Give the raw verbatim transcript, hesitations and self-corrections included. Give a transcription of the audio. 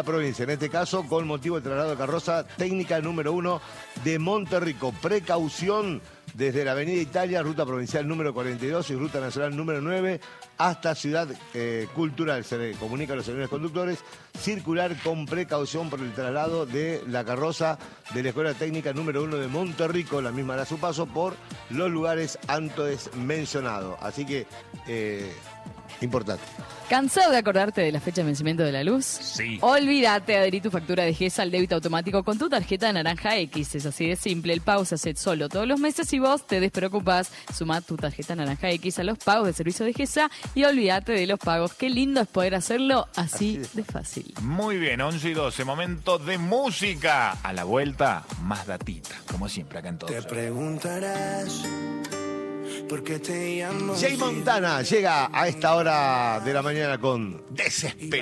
provincia. En este caso, con motivo del traslado de carroza técnica número uno de Monterrico. Precaución desde la Avenida Italia, ruta provincial número cuarenta y dos y ruta nacional número nueve, hasta Ciudad eh, Cultural. Se le comunica a los señores conductores circular con precaución por el traslado de la carroza de la Escuela Técnica número uno de Monterrico, la misma hará su paso por los lugares antes mencionados. Así que, eh, importante. ¿Cansado de acordarte de la fecha de vencimiento de la luz? Sí. Olvídate, adherí tu factura de GESA al débito automático con tu tarjeta Naranja X. Es así de simple, el pago se hace solo todos los meses y vos te despreocupás. Sumá tu tarjeta Naranja X a los pagos de servicio de GESA y olvídate de los pagos. Qué lindo es poder hacerlo así, así de fácil. Muy bien, once y doce, momento de música. A la vuelta, más datita, como siempre acá en todo. Te preguntarás por qué te llamo. Jay Montana llega a esta hora de la mañana con Desesperación.